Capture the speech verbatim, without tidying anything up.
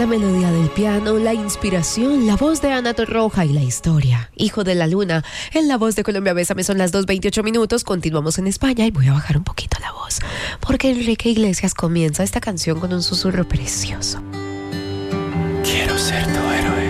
La melodía del piano, la inspiración, la voz de Ana Torroja y la historia. Hijo de la luna, en la voz de Colombia Bésame son las dos veintiocho minutos. Continuamos en España y voy a bajar un poquito la voz, porque Enrique Iglesias comienza esta canción con un susurro precioso. Quiero ser tu héroe.